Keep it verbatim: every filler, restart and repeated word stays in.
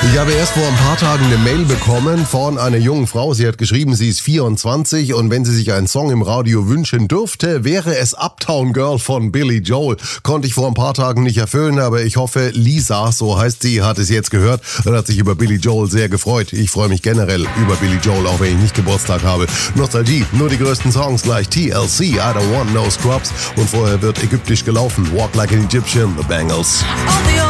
Ich habe erst vor ein paar Tagen eine Mail bekommen von einer jungen Frau. Sie hat geschrieben, sie ist vierundzwanzig und wenn sie sich einen Song im Radio wünschen dürfte, wäre es Uptown Girl von Billy Joel. Konnte ich vor ein paar Tagen nicht erfüllen, aber ich hoffe, Lisa, so heißt sie, hat es jetzt gehört und hat sich über Billy Joel sehr gefreut. Ich freue mich generell über Billy Joel, auch wenn ich nicht Geburtstag habe. Nostalgie, nur die größten Songs gleich. T L C, I Don't Want No Scrubs und vorher wird ägyptisch gelaufen. Walk Like an Egyptian, The Bangles. All the